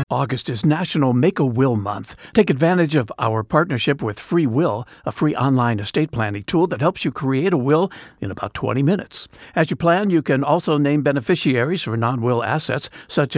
August is National Make-A-Will Month. Take advantage of our partnership with Free Will, a free online estate planning tool that helps you create a will in about 20 minutes. As you plan, you can also name beneficiaries for non-will assets, such